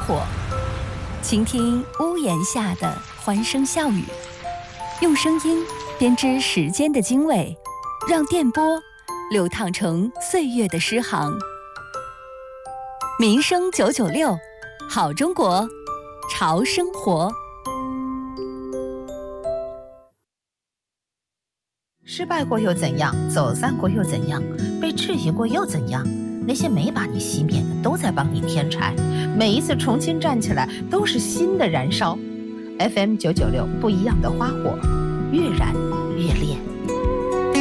火，倾听屋檐下的欢声笑语，用声音编织时间的经纬，让电波流淌成岁月的诗行。民生996，好中国，潮生活。 失败过又怎样？走散过又怎样？被质疑过又怎样？那些没把你熄灭的，都在帮你添柴。每一次重新站起来，都是新的燃烧。FM996，不一样的花火，越燃越烈。